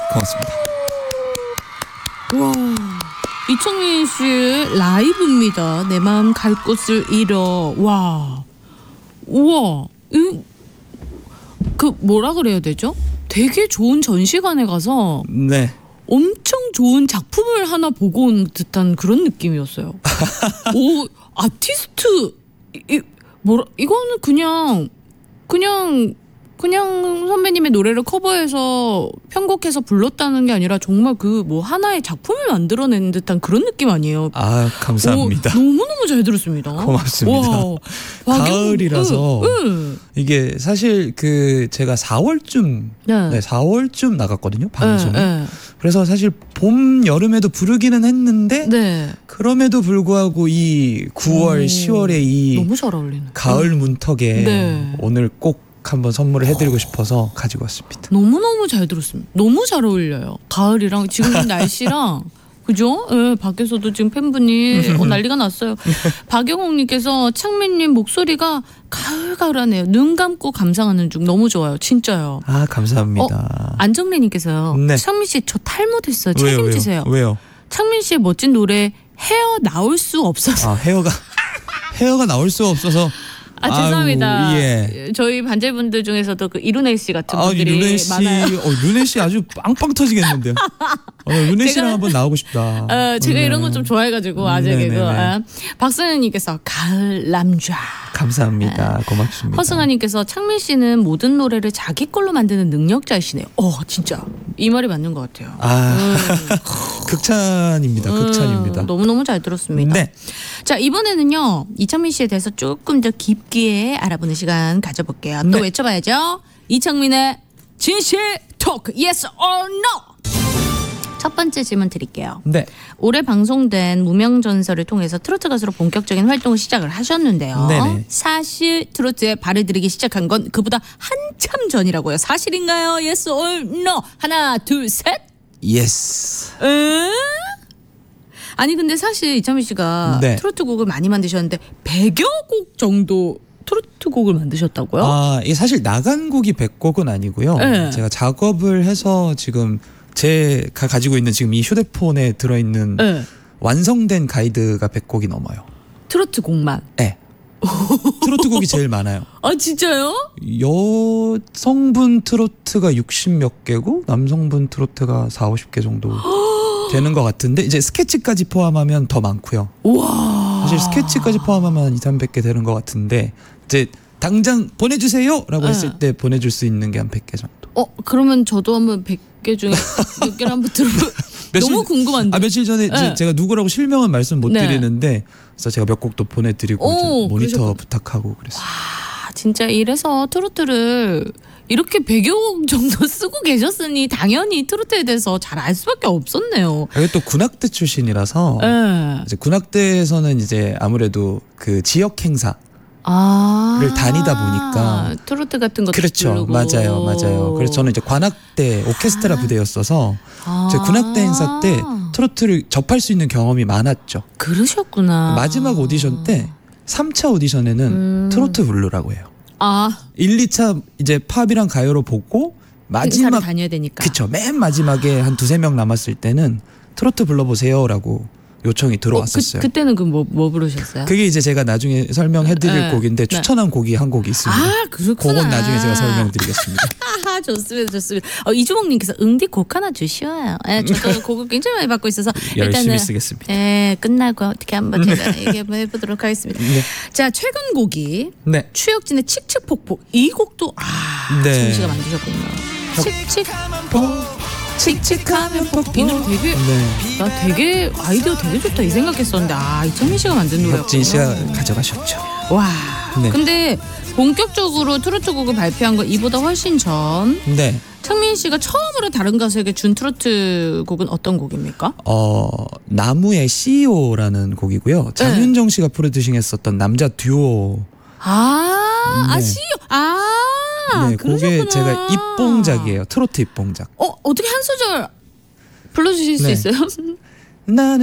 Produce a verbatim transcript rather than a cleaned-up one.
고맙습니다. 와, 이창민 씨의 라이브입니다. 내 마음 갈 곳을 잃어. 와, 우와, 이, 그 뭐라 그래야 되죠? 되게 좋은 전시관에 가서 네. 엄청 좋은 작품을 하나 보고 온 듯한 그런 느낌이었어요. 오, 아티스트 이, 뭐라 이거는 그냥 그냥 그냥 선배님의 노래를 커버해서 편곡해서 불렀다는 게 아니라 정말 그 뭐 하나의 작품을 만들어낸 듯한 그런 느낌 아니에요? 아, 감사합니다. 오, 너무너무 잘 들었습니다. 고맙습니다. 와, 가을이라서 응, 응. 이게 사실 그 제가 사월쯤 네. 네, 사월쯤 나갔거든요, 방송을. 네, 네. 그래서 사실 봄 여름에도 부르기는 했는데 네. 그럼에도 불구하고 이 구월 오, 시월에 이 너무 잘 어울리는 가을 문턱에 네. 오늘 꼭 한번 선물을 해드리고 싶어서 가지고 왔습니다. 너무너무 잘 들었습니다. 너무 잘 어울려요. 가을이랑 지금 날씨랑 그죠? 예, 밖에서도 지금 팬분이 어, 난리가 났어요. 박영옥님께서 창민님 목소리가 가을가을하네요. 눈 감고 감상하는 중 너무 좋아요. 진짜요. 아, 감사합니다. 어, 안정래님께서요. 네. 창민 씨 저 탈모됐어요. 왜요, 책임지세요. 왜요? 왜요? 창민 씨의 멋진 노래 헤어 나올 수 없어서. 아, 헤어가 헤어가 나올 수 없어서. 아, 죄송합니다. 아이고, 예. 저희 반제분들 중에서도 그 이룬혜 씨 같은 아, 분들이 르네 씨, 많아요. 어, 르네 씨 아주 빵빵 터지겠는데요. 어, 르네 제가- 씨랑 한번 나오고 싶다. 어, 제가 네. 이런 거 좀 좋아해가지고 아재 네네네. 개그. 아, 박선현님께서 가을 남자. 감사합니다. 고맙습니다. 허승아님께서 창민 씨는 모든 노래를 자기 걸로 만드는 능력자이시네요. 어, 진짜 이 말이 맞는 것 같아요. 아, 음. 극찬입니다. 극찬입니다. 음, 너무너무 잘 들었습니다. 네. 자, 이번에는요 이창민 씨에 대해서 조금 더 깊게 알아보는 시간 가져볼게요. 또 네. 외쳐봐야죠. 이창민의 진실 토크 Yes or No. 첫 번째 질문 드릴게요. 네. 올해 방송된 무명전설을 통해서 트로트 가수로 본격적인 활동을 시작을 하셨는데요. 네네. 사실 트로트에 발을 들이기 시작한 건 그보다 한참 전이라고요. 사실인가요? Yes or no? 하나, 둘, 셋. 예스. 에? 아니 근데 사실 이창민 씨가 네. 트로트 곡을 많이 만드셨는데 백여 곡 정도 트로트 곡을 만드셨다고요? 아, 이게 사실 나간 곡이 백 곡은 아니고요. 네. 제가 작업을 해서 지금 제가 가지고 있는 지금 이 휴대폰에 들어있는 네. 완성된 가이드가 백 곡이 넘어요. 트로트 곡만. 네. 트로트 곡이 제일 많아요. 아 진짜요? 여성분 트로트가 육십 몇 개고 남성분 트로트가 사오십 개 정도 되는 것 같은데 이제 스케치까지 포함하면 더 많고요. 우와. 사실 스케치까지 포함하면 한 이삼백 개 되는 것 같은데 이제 당장 보내주세요 라고 네. 했을 때 보내줄 수 있는 게 한 백 개 정도. 어 그러면 저도 한번 백 개 중에 몇 개를 한번 들어. 며칠- 너무 궁금한데. 아 며칠 전에 네. 제가 누구라고 실명은 말씀 못 네. 드리는데 그래서 제가 몇 곡도 보내드리고 오, 이제 모니터 그러셨구나. 부탁하고 그랬어요. 아, 진짜 이래서 트로트를 이렇게 백여 곡 정도 쓰고 계셨으니 당연히 트로트에 대해서 잘 알 수밖에 없었네요. 이게 또 군악대 출신이라서 네. 이제 군악대에서는 이제 아무래도 그 지역 행사 아, 를 다니다 보니까 트로트 같은 것도 그렇죠. 부르고. 맞아요. 맞아요. 그래서 저는 이제 관악대 오케스트라 부대였어서 아. 제 군악대 행사 때 트로트를 접할 수 있는 경험이 많았죠. 그러셨구나. 마지막 오디션 때 삼 차 오디션에는 음. 트로트 부르라고 해요. 아, 일, 이 차 이제 팝이랑 가요로 보고 마지막 마지막 다녀야 되니까. 그쵸. 맨 마지막에 한 두세 명 남았을 때는 트로트 불러보세요라고 요청이 들어왔었어요. 어, 그, 그때는 그 뭐 뭐 부르셨어요? 그게 이제 제가 나중에 설명해드릴 네. 곡인데 네. 추천한 곡이 한 곡이 있습니다. 아, 그렇구나. 그건 나중에 제가 설명드리겠습니다. 아, 좋습니다, 좋습니다. 어, 이주봉님께서 응디 곡 하나 주시어요. 예, 저도 곡을 굉장히 많이 받고 있어서 열심히 일단은 쓰겠습니다. 예, 끝나고 어떻게 한번 제가 얘기 한번 해보도록 하겠습니다. 네. 자, 최근 곡이 네. 추혁진의 칙칙폭폭 이 곡도 아, 네. 정씨가 만드셨군요. 칙칙폭 칙칙하면 폭. 이 노래 되게 네. 나 되게 아이디어 되게 좋다 이 생각했었는데 아 이창민 씨가 만든 노래였구나. 혁진 씨가 가져가셨죠. 와. 네. 근데 본격적으로 트로트 곡을 발표한 건 이보다 훨씬 전. 네. 창민 씨가 처음으로 다른 가수에게 준 트로트 곡은 어떤 곡입니까? 어 나무의 씨이오라는 곡이고요. 장윤정 씨가 프로듀싱했었던 남자 듀오. 아, 아 네. 씨요. 아. 네, 그게 그러셨구나. 제가 입봉작이에요. 트로트 입봉작. 어, 어떻게 한 소절 불러주실 수 네. 있어요? 나는